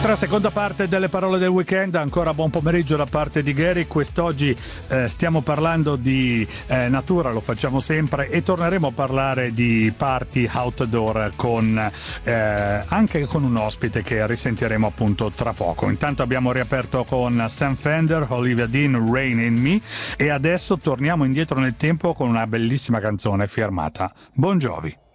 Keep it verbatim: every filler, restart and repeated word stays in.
Altra seconda parte delle parole del weekend, ancora buon pomeriggio da parte di Gary. Quest'oggi eh, stiamo parlando di eh, natura, lo facciamo sempre, e torneremo a parlare di party outdoor con eh, anche con un ospite che risentiremo appunto tra poco. Intanto abbiamo riaperto con Sam Fender, Olivia Dean, Rain in Me, e adesso torniamo indietro nel tempo con una bellissima canzone firmata Bon Jovi.